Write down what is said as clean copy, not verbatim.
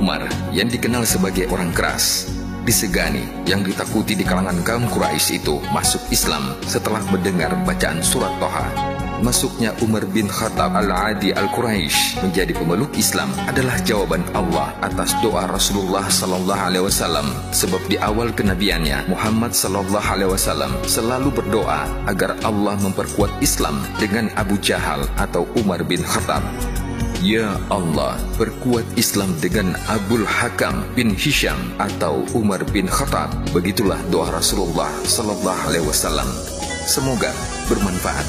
Umar yang dikenal sebagai orang keras, disegani, yang ditakuti di kalangan kaum Quraisy itu masuk Islam setelah mendengar bacaan surat Thaha. Masuknya Umar bin Khattab al-Adi al-Quraisy menjadi pemeluk Islam adalah jawaban Allah atas doa Rasulullah sallallahu alaihi wasallam, sebab di awal kenabiannya Muhammad sallallahu alaihi wasallam selalu berdoa agar Allah memperkuat Islam dengan Abu Jahal atau Umar bin Khattab. Ya Allah, perkuat Islam dengan Abul Hakam bin Hisham atau Umar bin Khattab. Begitulah doa Rasulullah sallallahu alaihi wasallam. Semoga bermanfaat.